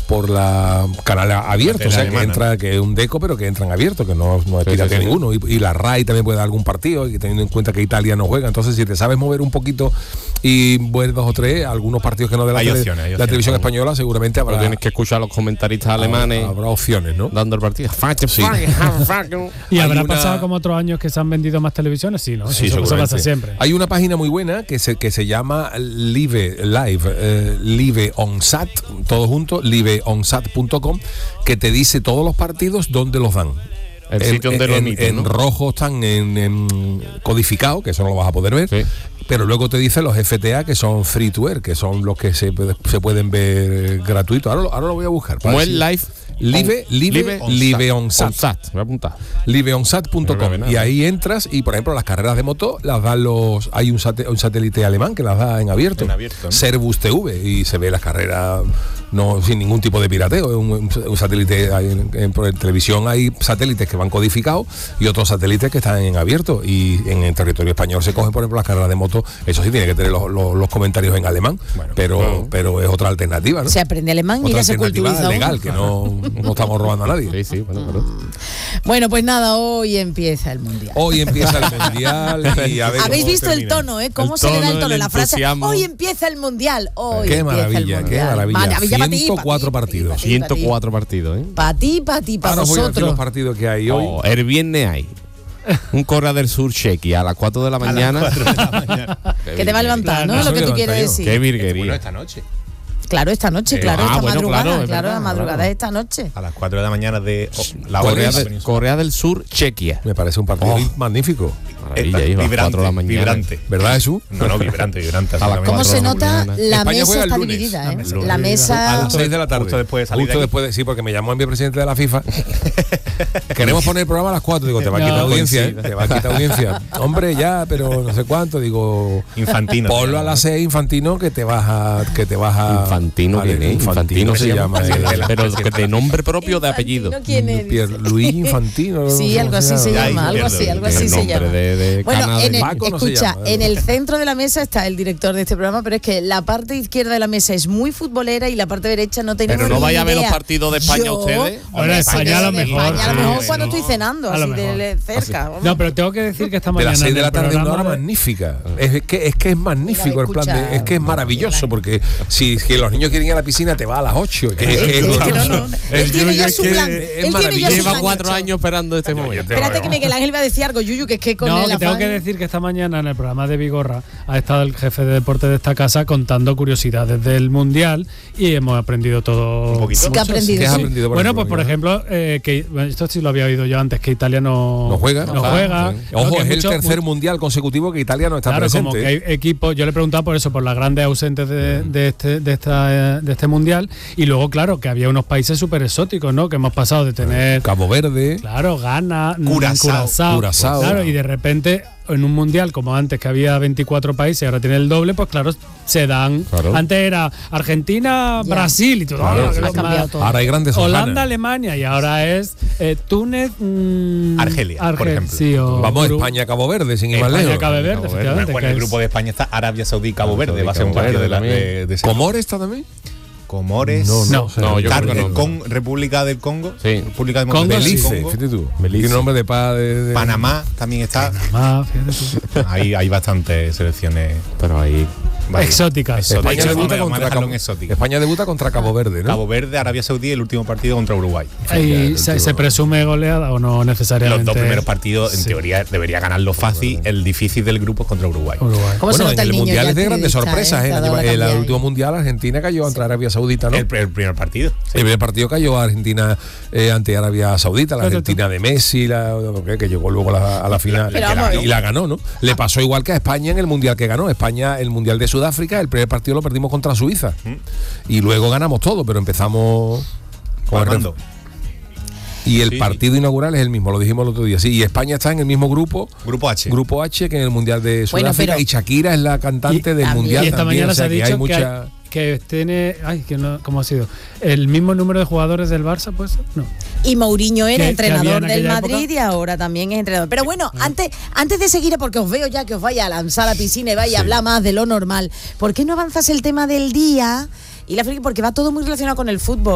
por la canal abierto, o sea, que entra, que es un deco, pero que entran abierto, que no es pirateo ninguno. Y la RAI también puede dar algún partido, y teniendo en cuenta que Italia no juega. Entonces, si te sabes mover un poquito y vuelves 2 o 3, algunos partidos que no de la televisión española, seguramente habrá. Pero tienes que escuchar a los comentaristas alemanes. Habrá opciones, ¿no? Dando el partido. Sí. ¿Y habrá pasado como otros años que se han vendido más televisiones? Sí, ¿no? Sí, eso pasa siempre. Hay una página muy buena que se llama Live Onsat, todo junto, liveonsat.com, que te dice todos los partidos donde los dan. El sitio donde lo emiten, ¿no? En rojo están en codificado, que eso no lo vas a poder ver. Sí. Pero luego te dice los FTA, que son free to air, que son los que se pueden ver gratuitos. Ahora lo voy a buscar. ¿Cómo es live? Liveonsat. Voy a apuntar. Liveonsat.com. Y ahí entras y, por ejemplo, las carreras de moto las dan hay un satélite alemán que las da en abierto. ¿No? Servus TV, y se ve las carreras sin ningún tipo de pirateo. Es un satélite en televisión. Hay satélites que van codificados y otros satélites que están en abierto. Y en el territorio español se cogen, por ejemplo, las carreras de moto. Eso sí tiene que tener los comentarios en alemán, pero es otra alternativa, ¿no? Se aprende alemán y ya se culturiza. Legal, que no estamos robando a nadie. Sí, bueno, pues nada, hoy empieza el Mundial. Hoy empieza el Mundial. Y a ver, habéis visto el tono, ¿Cómo se le da el tono? La frase, hoy empieza el Mundial. Qué maravilla, qué maravilla. 104 partidos. 104 partidos, Para ti, para ahora vosotros. Voy a decir los partidos que hay hoy. El viernes hay un Corea del Sur Chequia a las 4 de la mañana. Que te va a levantar, ¿no? Lo que tú quieres decir. Qué virguería. Bueno, esta noche. Claro, esta noche, esta madrugada. La madrugada es esta noche. A las 4 de la mañana de la Corea del Sur, Chequia. Me parece un partido magnífico. Vibrante. ¿Verdad, Jesús? No, vibrante. ¿Cómo se nota? La mesa está dividida, La mesa... A las 6 de la tarde. Justo después sí, porque me llamó el vicepresidente de la FIFA. Queremos poner el programa a las 4. Digo, te va a quitar audiencia, Te va a quitar audiencia. Hombre, ya, pero no sé cuánto. Digo, Infantino. Ponlo a las 6, Infantino, que te vas a... Infantino, ¿quién es? Infantino se llama. Pero de nombre propio o de apellido. ¿Quién es? Luis Infantino. Sí, algo así se llama. Algo así se llama. Bueno, en el centro de la mesa está el director de este programa, pero es que la parte izquierda de la mesa es muy futbolera y la parte derecha no tenemos Pero no vaya a ver idea. los partidos de España ustedes. Bueno, España a lo mejor. España a lo mejor cuando estoy cenando, así de cerca. No, pero tengo que decir que esta mañana... De las 6 de la tarde una hora magnífica. Es que es magnífico el plan. Es que es maravilloso, porque si los niños quieren ir a la piscina, te va a las 8. Él tiene ya su plan. Lleva 4 años esperando este momento. Espérate que Miguel Ángel va a decir algo, Yuyu, que es que con el afán... Tengo que decir que esta mañana en el programa de Vigorra ha estado el jefe de deporte de esta casa contando curiosidades del Mundial y hemos aprendido todo. Un poquito. ¿Qué has aprendido? ¿Qué has aprendido bueno, pues por ejemplo, esto sí lo había oído yo antes, que Italia no juega. Sí. Ojo, es el tercer Mundial consecutivo que Italia no está presente. Como que hay equipos, yo le he preguntado por eso, por las grandes ausentes de este Mundial, y luego, claro, que había unos países súper exóticos, ¿no? Que hemos pasado de tener... Cabo Verde. Claro, Ghana, Curazao. Claro, y de repente... En un mundial como antes que había 24 países, ahora tiene el doble, pues claro, se dan. Claro. Antes era Argentina, Brasil y todo. Claro, ha cambiado todo. Ahora hay grandes Holanda, Alemania y ahora es Túnez, Argelia, por ejemplo. Sí, vamos, España, Cabo Verde, sin ir más lejos. Cabo Verde, efectivamente. Bueno, el grupo de España está Arabia Saudí, Cabo Verde. Va a ser un partido de ¿Comores está también? Comores, no, yo creo que no. República del Congo, sí. República del Belice, fíjate tú. Belice. Tiene nombre de paz. Panamá también está. Panamá, fíjate tú. Hay bastantes selecciones, pero ahí exóticas. España debuta contra Cabo Verde, ¿no? Cabo Verde, Arabia Saudí, el último partido contra Uruguay. ¿Y se presume goleada o no necesariamente? Los 2 primeros partidos, en teoría, debería ganarlo fácil. El difícil del grupo es contra Uruguay. Bueno, en el Mundial es de grandes sorpresas. El último Mundial, Argentina cayó contra Arabia Saudita, ¿no? El primer partido. Sí. El primer partido cayó a Argentina ante Arabia Saudita, la Argentina de Messi, que llegó luego a la final y la ganó, ¿no? Le pasó igual que a España en el Mundial que ganó. España, el Mundial de Sudáfrica, el primer partido lo perdimos contra Suiza. Y luego ganamos todo, pero empezamos con y el partido inaugural es el mismo, lo dijimos el otro día. Sí, y España está en el mismo grupo H que en el Mundial de Sudáfrica, y Shakira es la cantante del Mundial. Y esta también, mañana se ha dicho que tiene, ¿cómo ha sido? ¿El mismo número de jugadores del Barça, pues? No. Y Mourinho era entrenador del Madrid época. Y ahora también es entrenador. Pero bueno, antes de seguir, porque os veo ya que os vaya a lanzar a la piscina y vaya a hablar más de lo normal, ¿por qué no avanzas el tema del día? Y porque va todo muy relacionado con el fútbol.